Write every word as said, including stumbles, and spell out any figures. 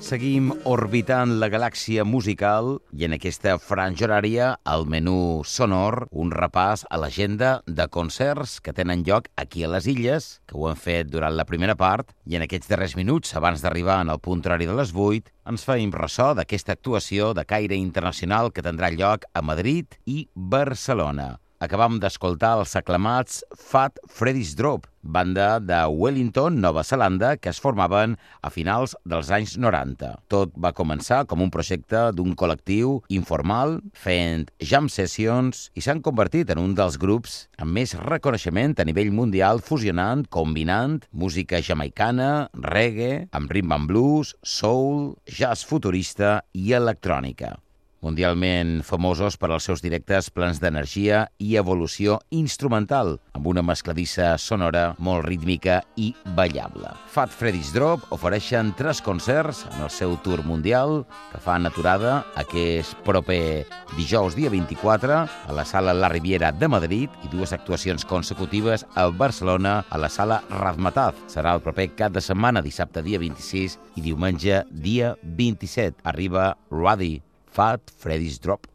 Seguim orbitant la galàxia musical i en aquesta franja horària, al menú sonor, un repàs a l'agenda de concerts que tenen lloc aquí a les Illes, que ho hem fet durant la primera part, i en aquests darrers minuts, abans d'arribar en el punt horari de les vuit, ens feim ressò d'aquesta actuació de caire internacional que tindrà lloc a Madrid i Barcelona. Acabam d'escoltar els aclamats Fat Freddy's Drop, banda de Wellington, Nova Zelanda, que es formaven a finals dels anys noranta. Tot va començar com un projecte d'un col·lectiu informal, fent jam sessions, i s'han convertit en un dels grups amb més reconeixement a nivell mundial, fusionant, combinant música jamaicana, reggae, amb rhythm and blues, soul, jazz futurista i electrònica. Mundialment famosos per als seus directes plens d'energia i evolució instrumental, amb una mescladissa sonora molt rítmica i ballable. Fat Freddy's Drop ofereixen tres concerts en el seu tour mundial, que fan aturada aquest proper dijous dia vint-i-quatre a la Sala La Riviera de Madrid i dues actuacions consecutives a Barcelona a la Sala Razmataz. Serà el proper cap de setmana, dissabte dia vint-i-sis i diumenge dia vint-i-set. Arriba Ruddy, Fat Freddy's Drop.